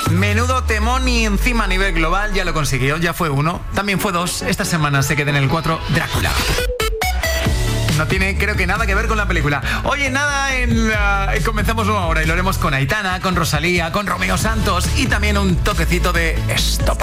Menudo temón y encima a nivel global ya lo consiguió, ya fue 1, también fue 2, esta semana se queda en el 4, Drácula. No tiene, creo que nada que ver con la película. Oye, nada, comenzamos nueva hora y lo haremos con Aitana, con Rosalía, con Romeo Santos y también un toquecito de Stop.